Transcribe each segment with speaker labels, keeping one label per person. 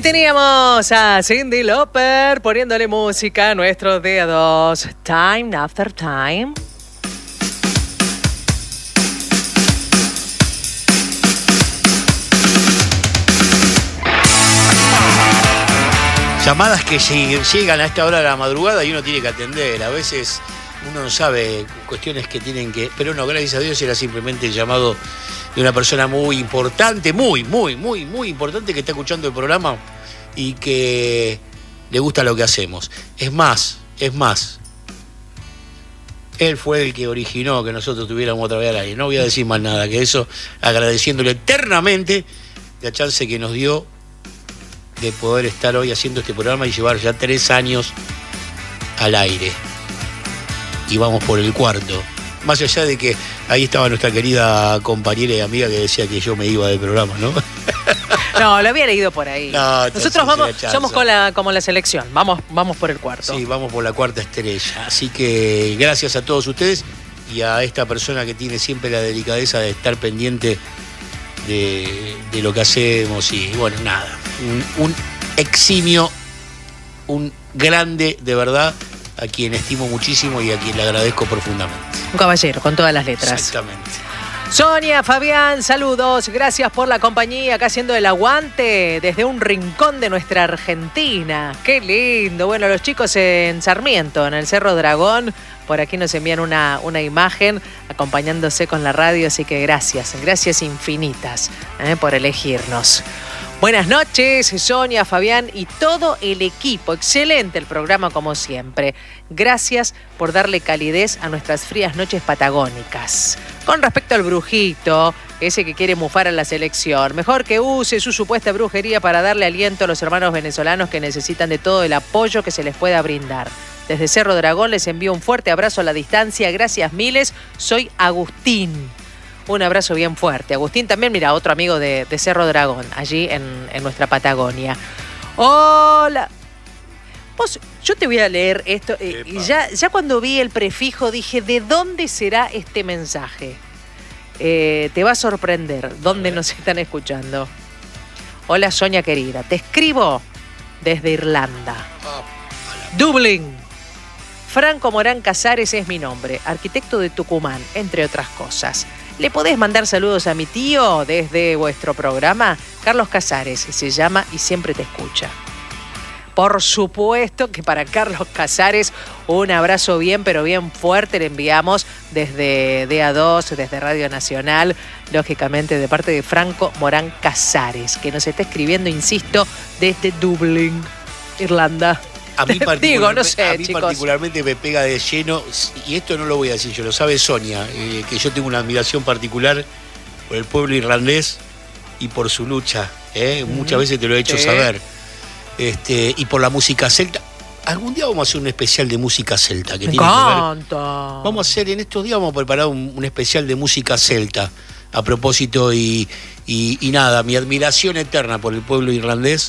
Speaker 1: teníamos a Cyndi Lauper poniéndole música a nuestro día 2. Time After Time.
Speaker 2: Llamadas que llegan a esta hora de la madrugada y uno tiene que atender. A veces uno no sabe cuestiones que tienen que... Pero no, gracias a Dios era simplemente el llamado de una persona muy importante, muy importante, que está escuchando el programa y que le gusta lo que hacemos. Es más, él fue el que originó que nosotros tuviéramos otra vez al aire. No voy a decir más nada que eso, agradeciéndole eternamente la chance que nos dio de poder estar hoy haciendo este programa y llevar ya 3 años al aire. Y vamos por el 4. Más allá de que ahí estaba nuestra querida compañera y amiga que decía que yo me iba del programa, ¿no?
Speaker 1: No, lo había leído por ahí.
Speaker 2: No,
Speaker 1: nosotros somos como la selección. Vamos por el 4.
Speaker 2: Sí, vamos por la 4ª estrella. Así que gracias a todos ustedes y a esta persona que tiene siempre la delicadeza de estar pendiente de lo que hacemos. Y bueno, nada, un eximio, un grande de verdad, a quien estimo muchísimo y a quien le agradezco profundamente.
Speaker 1: Un caballero, con todas las letras.
Speaker 2: Exactamente.
Speaker 1: Sonia, Fabián, saludos. Gracias por la compañía, acá haciendo el aguante desde un rincón de nuestra Argentina. Qué lindo. Bueno, los chicos en Sarmiento, en el Cerro Dragón, por aquí nos envían una imagen acompañándose con la radio, así que gracias infinitas por elegirnos. Buenas noches, Sonia, Fabián y todo el equipo. Excelente el programa como siempre. Gracias por darle calidez a nuestras frías noches patagónicas. Con respecto al brujito, ese que quiere mufar a la selección, mejor que use su supuesta brujería para darle aliento a los hermanos venezolanos que necesitan de todo el apoyo que se les pueda brindar. Desde Cerro Dragón les envío un fuerte abrazo a la distancia. Gracias miles. Soy Agustín. Un abrazo bien fuerte. Agustín también, mira, otro amigo de Cerro Dragón, allí en nuestra Patagonia. Hola. Yo te voy a leer esto. Y ya cuando vi el prefijo dije, ¿de dónde será este mensaje? Te va a sorprender dónde nos están escuchando. Hola, Sonia querida. Te escribo desde Irlanda. Dublín. Franco Morán Casares es mi nombre, arquitecto de Tucumán, entre otras cosas. ¿Le podés mandar saludos a mi tío desde vuestro programa? Carlos Casares se llama y siempre te escucha. Por supuesto que para Carlos Casares un abrazo bien, pero bien fuerte le enviamos desde DA2, desde Radio Nacional, lógicamente de parte de Franco Morán Casares, que nos está escribiendo, insisto, desde Dublín, Irlanda.
Speaker 2: A mí,
Speaker 1: Digo, no sé, chicos.
Speaker 2: Particularmente me pega de lleno, y esto no lo voy a decir yo, lo sabe Sonia, que yo tengo una admiración particular por el pueblo irlandés y por su lucha. Muchas veces te lo he hecho saber. Y por la música celta. Algún día vamos a hacer un especial de música celta. Que
Speaker 1: me
Speaker 2: tiene
Speaker 1: encanta.
Speaker 2: Que ver. Vamos a hacer, en estos días vamos a preparar un especial de música celta. A propósito, y nada, mi admiración eterna por el pueblo irlandés.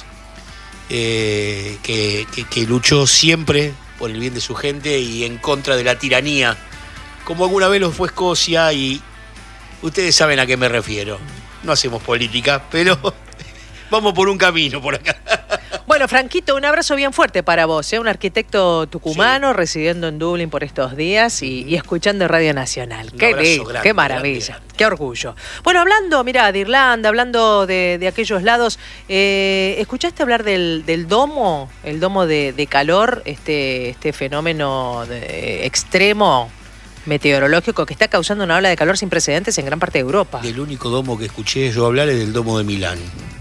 Speaker 2: Que luchó siempre por el bien de su gente y en contra de la tiranía, como alguna vez lo fue Escocia, y ustedes saben a qué me refiero. No hacemos política, pero vamos por un camino por acá.
Speaker 1: Bueno, Franquito, un abrazo bien fuerte para vos, un arquitecto tucumano, sí, residiendo en Dublín por estos días y escuchando Radio Nacional. Qué lindo, qué maravilla, qué orgullo. Bueno, hablando, mirá, de Irlanda, hablando de aquellos lados, ¿escuchaste hablar del domo, el domo de calor, este fenómeno extremo meteorológico que está causando una ola de calor sin precedentes en gran parte de Europa?
Speaker 2: El único domo que escuché yo hablar es del domo de Milán.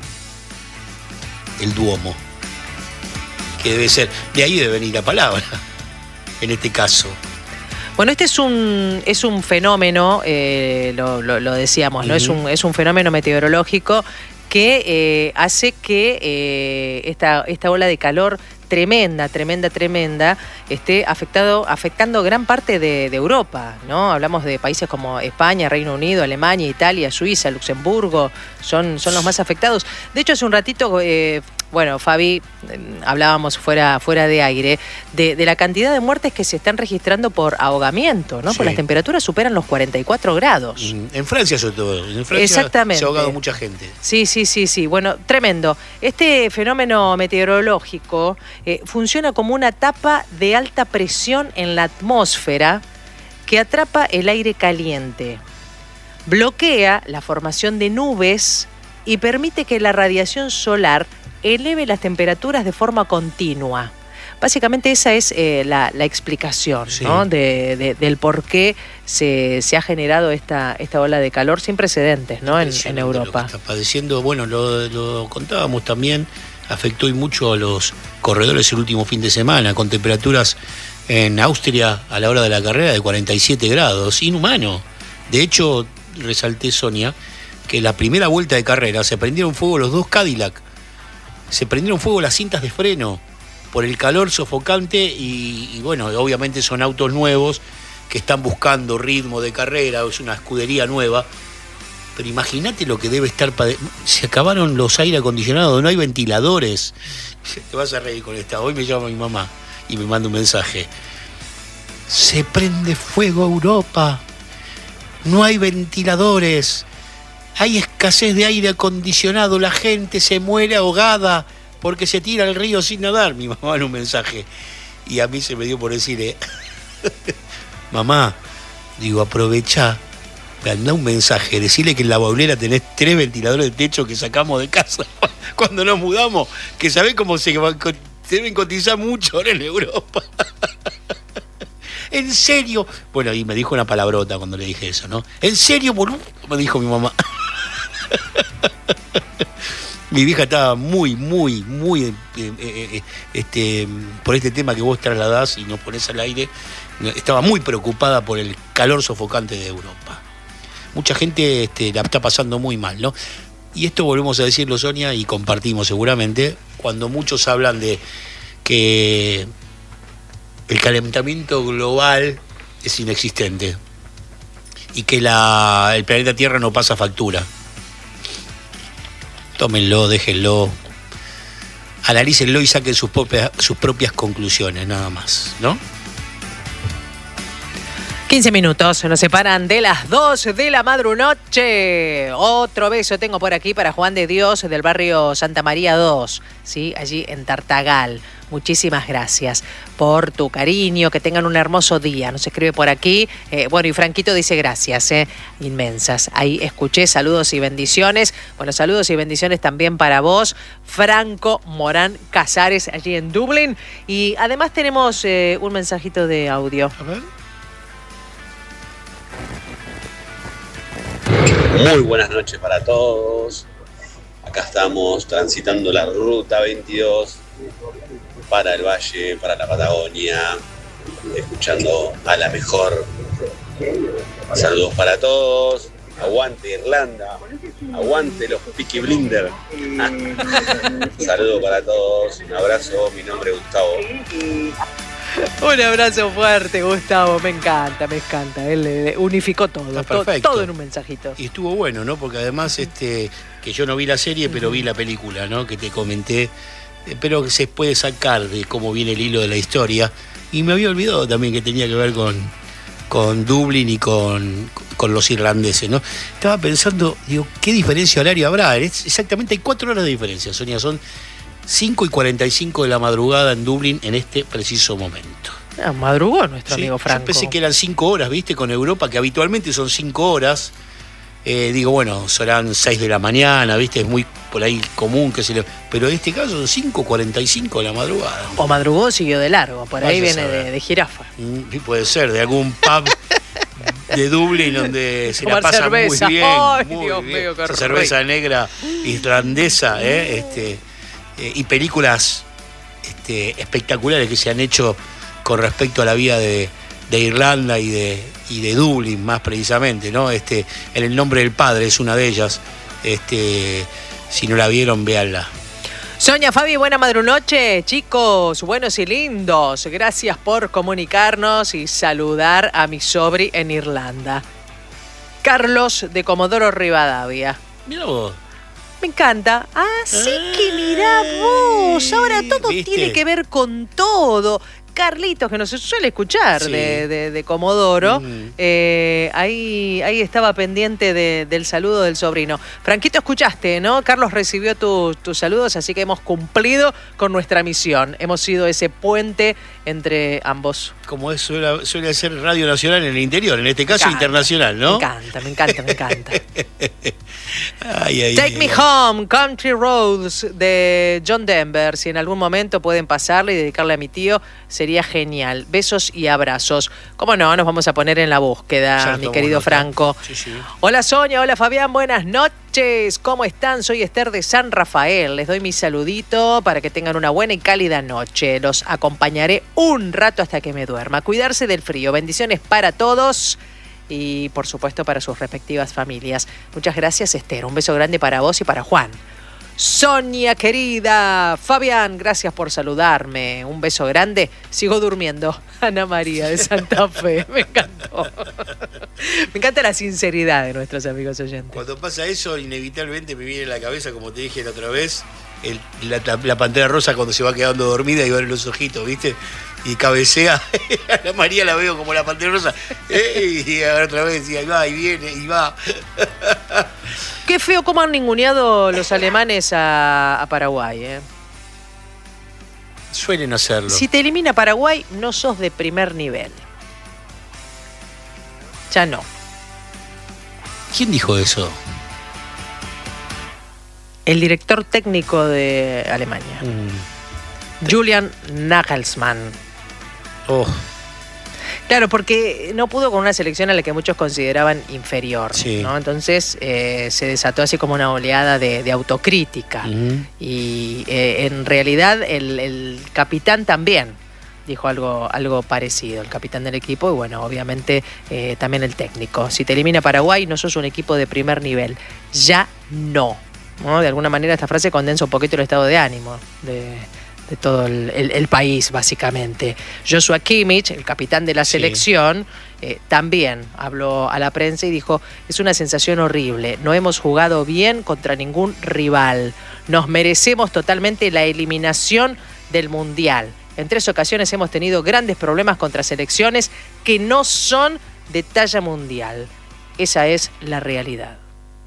Speaker 2: El Duomo. Que debe ser, de ahí debe venir la palabra, en este caso.
Speaker 1: Bueno, este es un fenómeno, lo decíamos, ¿no? Es un fenómeno meteorológico que hace que esta ola de calor tremenda, esté afectando gran parte de Europa, ¿no? Hablamos de países como España, Reino Unido, Alemania, Italia, Suiza, Luxemburgo, son los más afectados. De hecho, hace un ratito, bueno, Fabi, hablábamos fuera de aire, de la cantidad de muertes que se están registrando por ahogamiento, ¿no?
Speaker 2: Sí.
Speaker 1: Porque las temperaturas superan los 44 grados.
Speaker 2: En Francia sobre todo. En Francia
Speaker 1: Exactamente.
Speaker 2: se ha ahogado mucha gente.
Speaker 1: Sí. Bueno, tremendo. Este fenómeno meteorológico funciona como una tapa de alta presión en la atmósfera que atrapa el aire caliente, bloquea la formación de nubes y permite que la radiación solar eleve las temperaturas de forma continua. Básicamente esa es la explicación,
Speaker 2: sí,
Speaker 1: ¿no? del por qué se ha generado esta ola de calor sin precedentes, ¿no? en Europa.
Speaker 2: Lo que está padeciendo, bueno, lo contábamos también, afectó y mucho a los corredores el último fin de semana, con temperaturas en Austria a la hora de la carrera de 47 grados, inhumano. De hecho, resalté, Sonia, que la primera vuelta de carrera se prendieron fuego los dos Cadillac, se prendieron fuego las cintas de freno por el calor sofocante y bueno, obviamente son autos nuevos que están buscando ritmo de carrera, es una escudería nueva, pero imagínate lo que debe estar se acabaron los aire acondicionados, no hay ventiladores. Te vas a reír con esta. Hoy me llama mi mamá y me manda un mensaje: se prende fuego Europa, no hay ventiladores, hay escasez de aire acondicionado, la gente se muere ahogada porque se tira al río sin nadar. Mi mamá en un mensaje. Y a mí se me dio por decir, mamá, digo, aprovechá, mandá un mensaje, decirle que en la Baulera tenés 3 ventiladores de techo que sacamos de casa cuando nos mudamos, que sabés cómo se deben cotizar mucho ahora en Europa. ¿En serio? Bueno, y me dijo una palabrota cuando le dije eso, ¿no? ¿En serio, boludo? Me dijo mi mamá. Mi vieja estaba muy por este tema que vos trasladás y nos ponés al aire, estaba muy preocupada por el calor sofocante de Europa. Mucha gente la está pasando muy mal, ¿no? Y esto volvemos a decirlo, Sonia, y compartimos seguramente, cuando muchos hablan de que el calentamiento global es inexistente y que el planeta Tierra no pasa factura. Tómenlo, déjenlo, analícenlo y saquen sus propias conclusiones, nada más, ¿no?
Speaker 1: 15 minutos nos separan de las 2 de la madrunoche. Otro beso tengo por aquí para Juan de Dios del barrio Santa María 2, ¿sí? Allí en Tartagal. Muchísimas gracias por tu cariño, que tengan un hermoso día. Nos escribe por aquí. Bueno, y Franquito dice gracias, inmensas. Ahí escuché, saludos y bendiciones. Bueno, saludos y bendiciones también para vos, Franco Morán Casares, allí en Dublín. Y además tenemos un mensajito de audio.
Speaker 2: A ver.
Speaker 3: Muy buenas noches para todos. Acá estamos transitando la ruta 22 para el Valle, para la Patagonia, escuchando a la mejor. Saludos para todos. Aguante Irlanda, aguante los Peaky Blinders. Saludos para todos, un abrazo, mi nombre es Gustavo.
Speaker 1: Un abrazo fuerte, Gustavo, me encanta. Él unificó todo en un mensajito.
Speaker 2: Y estuvo bueno, ¿no? Porque además, que yo no vi la serie, pero vi la película, ¿no? Que te comenté, pero que se puede sacar de cómo viene el hilo de la historia. Y me había olvidado también que tenía que ver con Dublín y con los irlandeses, ¿no? Estaba pensando, digo, ¿qué diferencia horaria habrá? Exactamente hay 4 horas de diferencia, Sonia, son 5:45 de la madrugada en Dublín en este preciso momento.
Speaker 1: Madrugó nuestro amigo Franco.
Speaker 2: Yo pensé que eran 5 horas, ¿viste? Con Europa, que habitualmente son 5 horas. Digo, bueno, serán 6 de la mañana, ¿viste? Es muy por ahí común que se le... Pero en este caso son 5:45 de la madrugada.
Speaker 1: O madrugó, siguió de largo. Por ahí viene de jirafa.
Speaker 2: Sí, puede ser, de algún pub de Dublín donde se la pasa
Speaker 1: cerveza.
Speaker 2: Muy bien.
Speaker 1: Ay,
Speaker 2: muy
Speaker 1: Dios
Speaker 2: bien.
Speaker 1: mío, qué
Speaker 2: Esa cerveza negra irlandesa, y películas espectaculares que se han hecho con respecto a la vida de Irlanda y de Dublín, más precisamente, ¿no? En el nombre del padre es una de ellas. Si no la vieron, véanla.
Speaker 1: Sonia, Fabi, buena madrunoche, chicos, buenos y lindos. Gracias por comunicarnos y saludar a mi sobri en Irlanda. Carlos de Comodoro Rivadavia.
Speaker 2: Mira vos.
Speaker 1: Me encanta. Así que mirá vos, ahora todo
Speaker 2: ¿viste?
Speaker 1: Tiene que ver con todo. Carlitos, que nos suele escuchar
Speaker 2: Sí.
Speaker 1: de Comodoro, ahí estaba pendiente del saludo del sobrino. Franquito, escuchaste, ¿no? Carlos recibió tus saludos, así que hemos cumplido con nuestra misión. Hemos sido ese puente entre ambos.
Speaker 2: Como es, suele ser Radio Nacional en el interior, en este caso internacional, ¿no?
Speaker 1: Me encanta.
Speaker 2: Ay,
Speaker 1: Take Me Home, Country Roads de John Denver. Si en algún momento pueden pasarle y dedicarle a mi tío, sería genial. Besos y abrazos. ¿Cómo no? Nos vamos a poner en la búsqueda, mi querido Franco.
Speaker 2: Sí.
Speaker 1: Hola Sonia, hola Fabián, buenas noches. ¿Cómo están? Soy Esther de San Rafael. Les doy mi saludito para que tengan una buena y cálida noche. Los acompañaré un rato hasta que me duerma. Cuidarse del frío. Bendiciones para todos. Y por supuesto para sus respectivas familias. Muchas gracias, Esther. Un beso grande para vos y para Juan. Sonia querida, Fabián, gracias por saludarme. Un beso grande. Sigo durmiendo. Ana María de Santa Fe. Me encantó. Me encanta la sinceridad de nuestros amigos oyentes.
Speaker 2: Cuando pasa eso, inevitablemente me viene a la cabeza, como te dije la otra vez, la pantera rosa cuando se va quedando dormida y abre los ojitos, ¿viste? Y cabecea. A la María la veo como la pantera rosa. Y ahora otra vez, y ahí va, y viene, y va.
Speaker 1: Qué feo cómo han ninguneado los alemanes a Paraguay, ¿eh?
Speaker 2: Suelen hacerlo.
Speaker 1: Si te elimina Paraguay, no sos de primer nivel. Ya no.
Speaker 2: ¿Quién dijo eso?
Speaker 1: El director técnico de Alemania, Julian Nagelsmann.
Speaker 2: Oh.
Speaker 1: Claro, porque no pudo con una selección a la que muchos consideraban inferior,
Speaker 2: Sí.
Speaker 1: ¿no? Entonces se desató así como una oleada de autocrítica. Y en realidad el capitán también dijo algo parecido, el capitán del equipo, y bueno, obviamente también el técnico. Si te elimina Paraguay, no sos un equipo de primer nivel. Ya no. ¿No? De alguna manera esta frase condensa un poquito el estado de ánimo de todo el país, básicamente. Joshua Kimmich, el capitán de la selección, también habló a la prensa y dijo: es una sensación horrible, no hemos jugado bien contra ningún rival, nos merecemos totalmente la eliminación del Mundial. En 3 ocasiones hemos tenido grandes problemas contra selecciones que no son de talla mundial. Esa es la realidad.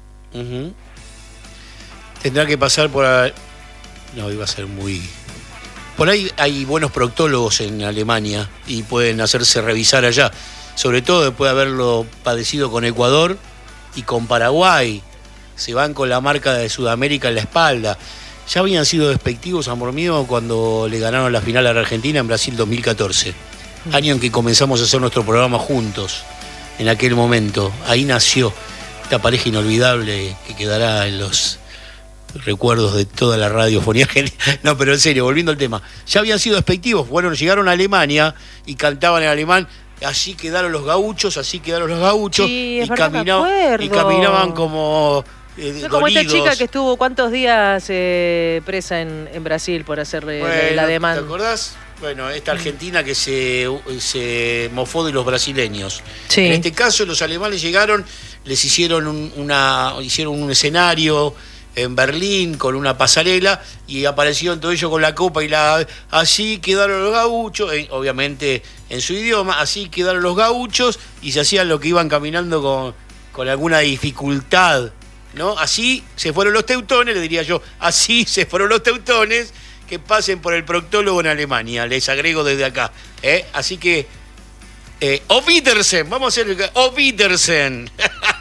Speaker 2: Tendrá que pasar por... No, iba a ser muy... Por ahí hay buenos proctólogos en Alemania y pueden hacerse revisar allá. Sobre todo después de haberlo padecido con Ecuador y con Paraguay. Se van con la marca de Sudamérica en la espalda. Ya habían sido despectivos, amor mío, cuando le ganaron la final a la Argentina en Brasil 2014. Año en que comenzamos a hacer nuestro programa juntos. En aquel momento. Ahí nació esta pareja inolvidable que quedará en los recuerdos de toda la radiofonía. No, pero en serio, volviendo al tema. Ya habían sido despectivos. Bueno, llegaron a Alemania y cantaban en alemán: así quedaron los gauchos, así quedaron los gauchos.
Speaker 1: Sí,
Speaker 2: y caminaban como
Speaker 1: como esta
Speaker 2: dolidos.
Speaker 1: chica que estuvo cuántos días presa en Brasil por hacerle la demanda.
Speaker 2: ¿Te acordás? Bueno, esta argentina que se mofó de los brasileños.
Speaker 1: Sí.
Speaker 2: En este caso, los alemanes llegaron, les hicieron un escenario en Berlín con una pasarela y aparecieron todo ello con la copa y así quedaron los gauchos, obviamente en su idioma, así quedaron los gauchos, y se hacían lo que iban caminando con alguna dificultad, ¿no? Así se fueron los teutones, le diría yo, así se fueron los teutones, que pasen por el proctólogo en Alemania, les agrego desde acá, así que Auf Wiedersehen, vamos a hacer Auf Wiedersehen.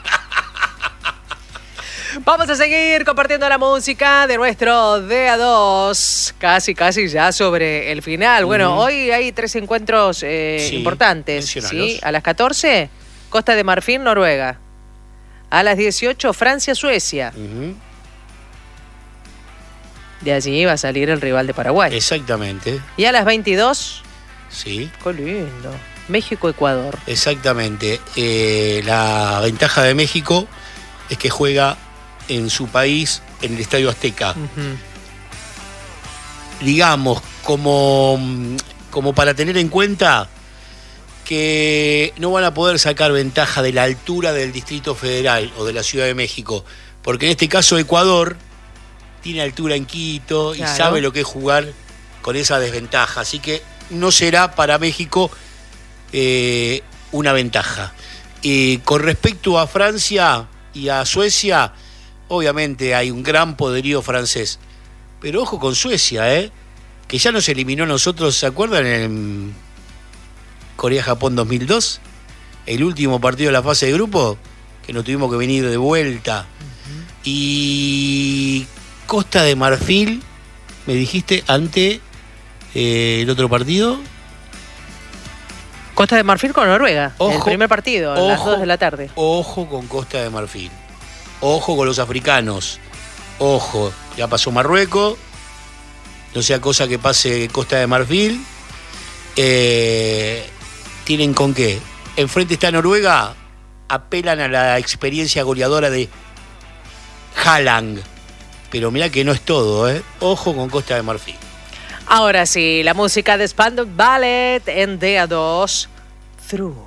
Speaker 1: Vamos a seguir compartiendo la música de nuestro DA2, casi ya sobre el final. Bueno, hoy hay 3 encuentros importantes, ¿sí? A las 14, Costa de Marfil, Noruega. A las 18, Francia, Suecia. De allí va a salir el rival de Paraguay.
Speaker 2: Exactamente.
Speaker 1: Y a las 22,
Speaker 2: sí,
Speaker 1: qué lindo, México, Ecuador.
Speaker 2: Exactamente. La ventaja de México es que juega en su país, en el Estadio Azteca. digamos, como para tener en cuenta que no van a poder sacar ventaja de la altura del Distrito Federal o de la Ciudad de México, porque en este caso Ecuador tiene altura en Quito y sabe lo que es jugar con esa desventaja, así que no será para México una ventaja. Con respecto a Francia y a Suecia, obviamente hay un gran poderío francés, pero ojo con Suecia, que ya nos eliminó a nosotros, ¿se acuerdan? En Corea-Japón 2002, el último partido de la fase de grupo, que nos tuvimos que venir de vuelta. Y Costa de Marfil, me dijiste, ante el otro partido.
Speaker 1: Costa de Marfil con Noruega, el primer partido, a las 2 de la tarde.
Speaker 2: Ojo con Costa de Marfil. Ojo con los africanos. Ojo, ya pasó Marruecos. No sea cosa que pase Costa de Marfil. ¿Tienen con qué? Enfrente está Noruega. Apelan a la experiencia goleadora de Haaland. Pero mirá que no es todo, Ojo con Costa de Marfil.
Speaker 1: Ahora sí, la música de Spandau Ballet en DA2, Through.